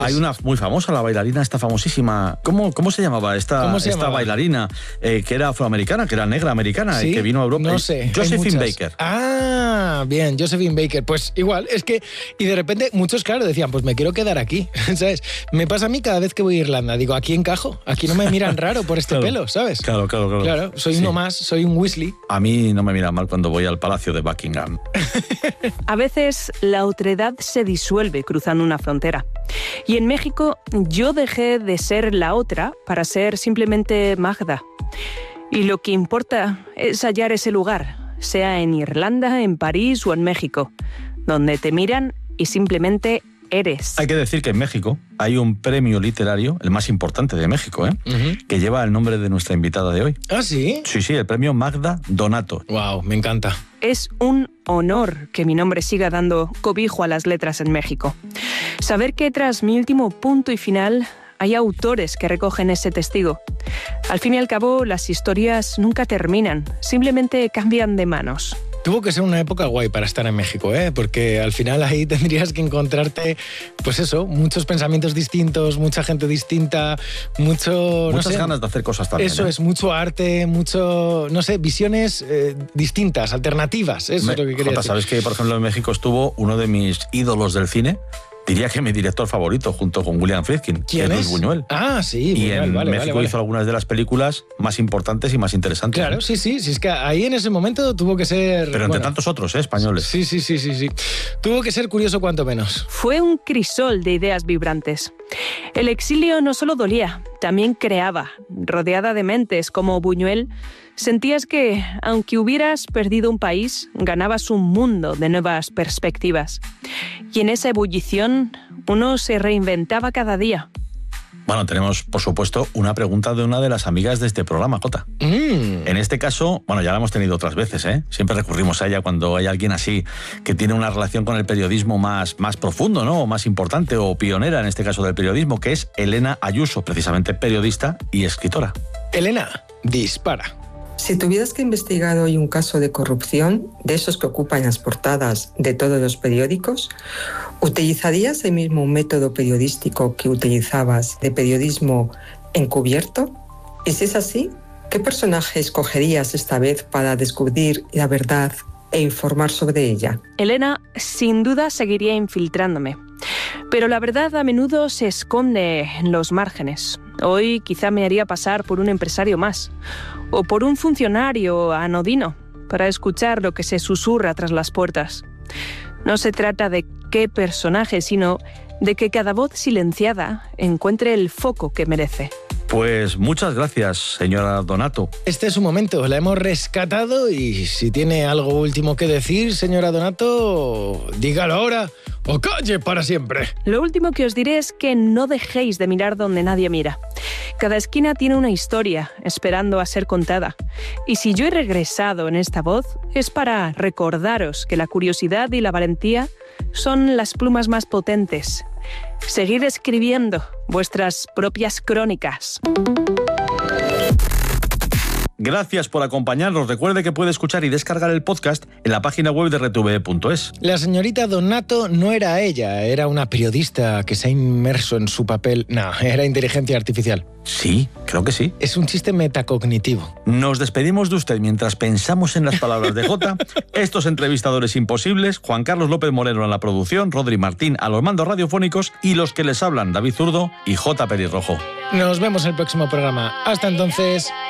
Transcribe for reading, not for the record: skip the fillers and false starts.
Hay una muy famosa, la bailarina esta famosísima. ¿Cómo se llamaba esta bailarina? Que era afroamericana, que era negra americana, ¿Sí? y que vino a Europa. No sé. Josephine Baker. Ah, bien, Josephine Baker. Pues igual, es que... Y de repente muchos, claro, decían, pues me quiero quedar aquí, ¿sabes? Me pasa a mí cada vez que voy a Irlanda. Digo, aquí encajo. Aquí no me miran raro por este pelo, ¿sabes? Claro. Claro, soy uno más, soy un Weasley. A mí no me miran mal cuando voy al Palacio de Buckingham. A veces la otredad se disuelve cruzando una frontera. Y en México yo dejé de ser la otra para ser simplemente Magda. Y lo que importa es hallar ese lugar, sea en Irlanda, en París o en México, donde te miran y simplemente eres. Hay que decir que en México hay un premio literario, el más importante de México, que lleva el nombre de nuestra invitada de hoy. ¿Ah, sí? Sí, el premio Magda Donato. Wow, me encanta. Es un honor que mi nombre siga dando cobijo a las letras en México. Saber que tras mi último punto y final hay autores que recogen ese testigo. Al fin y al cabo, las historias nunca terminan, simplemente cambian de manos. Tuvo que ser una época guay para estar en México, porque al final ahí tendrías que encontrarte, pues eso, muchos pensamientos distintos, mucha gente distinta, muchas ganas de hacer cosas también. Eso es, mucho arte, visiones distintas, alternativas, eso es lo que quería decir. ¿Sabes que, por ejemplo, en México estuvo uno de mis ídolos del cine? Diría que mi director favorito, junto con William Friedkin. ¿Quién es? Luis Buñuel. Ah, sí, y Buñuel, en México hizo algunas de las películas más importantes y más interesantes. Claro, sí, es que ahí en ese momento tuvo que ser... Pero entre tantos otros, españoles. Sí. Tuvo que ser curioso cuanto menos. Fue un crisol de ideas vibrantes. El exilio no solo dolía, también creaba. Rodeada de mentes como Buñuel, sentías que, aunque hubieras perdido un país, ganabas un mundo de nuevas perspectivas. Y en esa ebullición, uno se reinventaba cada día. Bueno, tenemos, por supuesto, una pregunta de una de las amigas de este programa, Jota. En este caso, bueno, ya la hemos tenido otras veces, Siempre recurrimos a ella cuando hay alguien así que tiene una relación con el periodismo más profundo, ¿no? O más importante o pionera, en este caso del periodismo, que es Elena Ayuso, precisamente periodista y escritora. Elena, dispara. Si tuvieras que investigar hoy un caso de corrupción, de esos que ocupan las portadas de todos los periódicos, ¿utilizarías el mismo método periodístico que utilizabas de periodismo encubierto? Y si es así, ¿qué personaje escogerías esta vez para descubrir la verdad e informar sobre ella? Elena, sin duda, seguiría infiltrándome. Pero la verdad a menudo se esconde en los márgenes. Hoy quizá me haría pasar por un empresario más, o por un funcionario anodino, para escuchar lo que se susurra tras las puertas. No se trata de qué personaje, sino de que cada voz silenciada encuentre el foco que merece. Pues muchas gracias, señora Donato. Este es su momento, la hemos rescatado y si tiene algo último que decir, señora Donato, dígalo ahora o calle para siempre. Lo último que os diré es que no dejéis de mirar donde nadie mira. Cada esquina tiene una historia esperando a ser contada. Y si yo he regresado en esta voz, es para recordaros que la curiosidad y la valentía son las plumas más potentes. Seguid escribiendo vuestras propias crónicas. Gracias por acompañarnos. Recuerde que puede escuchar y descargar el podcast en la página web de RTV.es. La señorita Donato no era ella, era una periodista que se ha inmerso en su papel. No, era inteligencia artificial. Sí, creo que sí. Es un chiste metacognitivo. Nos despedimos de usted mientras pensamos en las palabras de Jota. Estos entrevistadores imposibles, Juan Carlos López Moreno en la producción, Rodri Martín a los mandos radiofónicos y los que les hablan, David Zurdo y Jota Perirrojo. Nos vemos en el próximo programa. Hasta entonces...